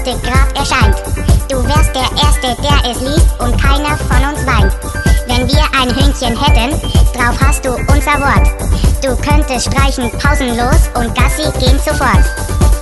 heute grad erscheint. Du wärst der Erste, der es liest und keiner von uns weint. Wenn wir ein Hündchen hätten, drauf hast du unser Wort. Du könntest streichen pausenlos und Gassi gehen sofort.